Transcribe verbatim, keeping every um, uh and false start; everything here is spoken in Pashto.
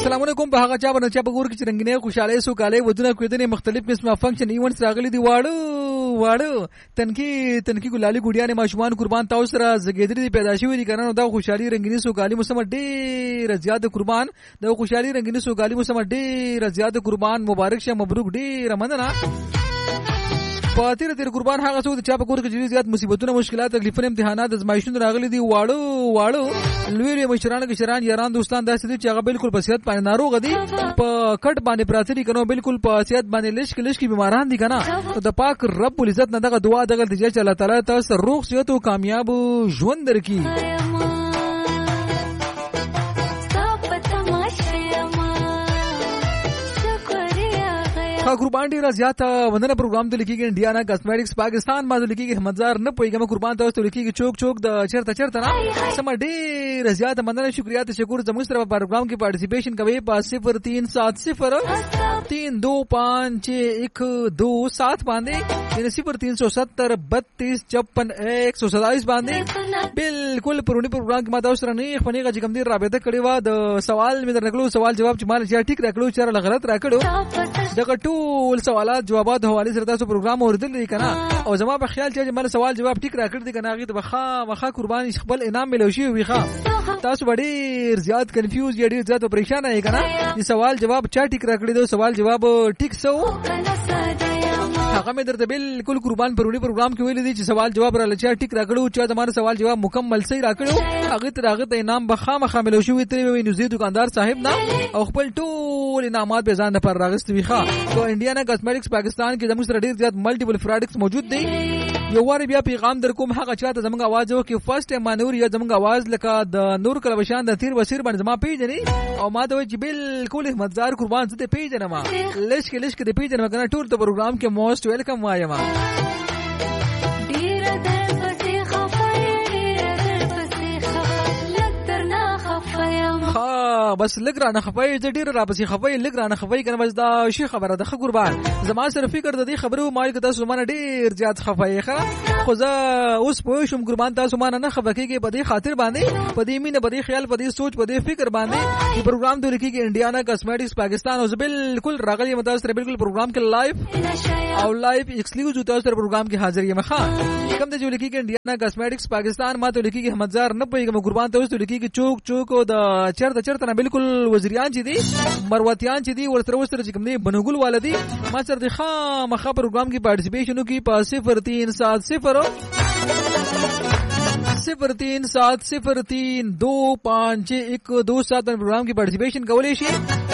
السلام علیکم په هغه چا باندې چې په ګور کې رنگینه خوشاله سوکاله ودونه کوي مختلف قسمه فنکشن ایونټس راغلي دي واړو واړو تنکی تنکی ګلالي ګډیانه ماشومان قربان تاسو سره زګیدري دي پیدا شوی دي کنه دا خوشحالي رنگینی سوکالي مسمه ډېر زیات قربان دا خوشحالي رنگینی سوکالي مسمه ډېر زیات قربان مبارک شه مبروک ډېر مننه په تیر تیر قربان هغه څوک چې په کور کې ډېر زیات مصیبتونه مشکلات تکلیفونه امتحانات ازمایښتونه راغلي دي واړو واړو لوی مشران کې شران یاران دوستان داسې دي چې هغه بالکل په صحت باندې ناروغ دي په کټ باندې پراته دي کنه بالکل په صحت باندې لشک لشک بیماران دي کنه د پاک رب العزت نه دغه دعا دغه چې الله تعالی تاسو روغ صحت او کامیاب ژوند درکړي خا قربان ډیر زیات وننه پروګرام ته لیکيږي انډیانا کاسمیټکس پاکستان باندې لیکيږي احمدزار نه پويګم قربان تاسو ته لیکيږي چوک چوک د چرته چرته نه سم ډیر زیات مننه شکریا ته شکر زموږ سره په پروګرام کې پارټیسیپیشن کوي په صفر تین سات صفر تین دو پانچ ایک دو سات باندې یعنی صفر تین سو ستر بتیس چپن ایک سو ستائیس باندې بالکل پرونی پروګرام کې ما تاسو سره نه خپنیږي چې کوم دیر رابطه کړې و د سوال مې درنکلو سوال جواب چې مال چې ټیک راکړو چې غلط راکړو دغه ټول سوالات جوابات حواله سره تاسو پروګرام اوریدل دي کنه او زما په خیال چې مال سوال جواب ټیک راکړ دي کنه هغه ته بخا مخه قرباني خپل انعام ملوي شي وي ښا تاسو ډېر زیات کنفیوز یا ډېر زیات پریشان یې کنه چې سوال جواب چا ټیک راکړی دی سوال جواب ټیک سو هغه مې درته بالکل قربان پرونی پروګرام کې ویل دي چې سوال جواب را لچا ټیک راکړو چې زموږ سوال جواب مکمل صحیح راکړو هغه ته هغه ته انعام بخا مخه ملوي شي وي ترې وي نوزي دکاندار صاحب نه او خپل ټول انعامات به ځان پر راغست وي ښا تو انډیانا کاسمیټکس پاکستان کې زموږ سره ډېر زیات ملټیپل پروډکټس موجود دي یو واره بیا پیغام در کوم هغه چاته زموږ आवाज وو کې فرست ټایم مانور یا زموږ आवाज لکه د نور کله بشان د تیر وسیر باندې زما پیژنې او ما ته چې بالکل احمدزار قربان ته پیژنم لشک لشک دې پیژنم کنه ټول ته پروګرام کې موست ویلکم وایم ډیر د پسې خفای ډیر د پسې خفای لګر نه خفایم ها بس لګر نه خفای چې ډیر را پسې خفای لګر نه خفای کنه بس دا شي خبره ده قربان زما سره فکر د دې خبرو مال کې تاسو مانه ډیر زیات خفای ښه خو زه اوس پوه شم قربان تاسو مانه نه خفکیږي په دې خاطر باندې په دې مینه په دې خیال په دې سوچ په دې فکر باندې چې پروګرام ته لیکيږي انډیانا کاسمیټکس پاکستان او بالکل راغلی متاسو سره بالکل پروګرام کې لایو او لایو ایکسکلوزیو تاسو سره پروګرام کې حاضر یم ښه کوم ته لیکيږي انډیانا کاسمیټکس پاکستان ما ته لیکيږي احمدزار نه پويګم قربان تاسو ته لیکيږي چوک چوک او د چرته چرته نه بالکل وزیران چې دي مروتیان چې دي ورته ورسره چې کوم دي بنوګل والدي ما سره د ښه مخه پروګرام کې پارټیسیپیشن کوي په صفر تین سات صفر صفر تین سات صفر تین دو پانچ ایک دو سات پروگرام کی پارٹیسپیشن کولی شي